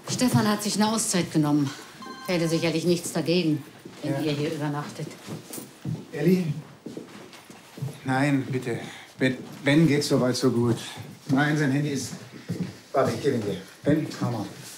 Stefan hat sich eine Auszeit genommen. Hätte sicherlich nichts dagegen, wenn ihr hier übernachtet. Elli? Nein, bitte. Ben geht's soweit so gut. Nein, sein Handy ist... Warte, ich gebe ihn dir. Ben, komm mal.